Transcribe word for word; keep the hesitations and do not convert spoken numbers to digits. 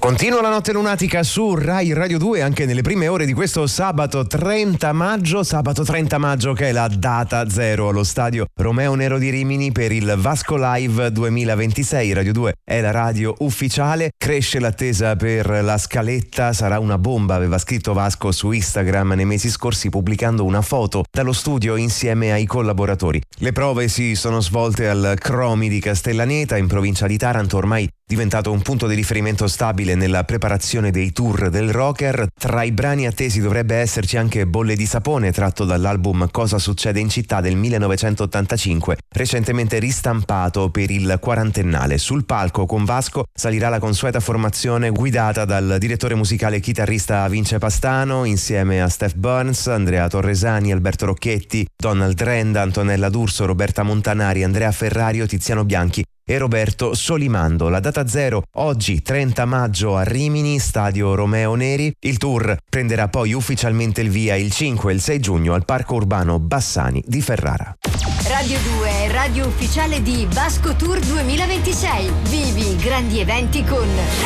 Continua la notte lunatica su Rai Radio due anche nelle prime ore di questo sabato trenta maggio, sabato trenta maggio che è la data zero allo stadio Romeo Nero di Rimini per il Vasco Live duemilaventisei. Radio due è la radio ufficiale, cresce l'attesa per la scaletta, sarà una bomba, aveva scritto Vasco su Instagram nei mesi scorsi pubblicando una foto dallo studio insieme ai collaboratori. Le prove si sono svolte al Cromi di Castellaneta in provincia di Taranto, ormai diventato un punto di riferimento stabile nella preparazione dei tour del rocker. Tra i brani attesi dovrebbe esserci anche Bolle di sapone, tratto dall'album Cosa succede in città del millenovecentottantacinque, recentemente ristampato per il quarantennale. Sul palco con Vasco salirà la consueta formazione guidata dal direttore musicale e chitarrista Vince Pastano, insieme a Steph Burns, Andrea Torresani, Alberto Rocchetti, Donald Renda, Antonella D'Urso, Roberta Montanari, Andrea Ferrario, Tiziano Bianchi e Roberto Solimando. La data zero oggi trenta maggio a Rimini, stadio Romeo Neri. Il tour prenderà poi ufficialmente il via il cinque e il sei giugno al Parco Urbano Bassani di Ferrara. Radio due è radio ufficiale di Vasco Tour duemilaventisei. Vivi grandi eventi con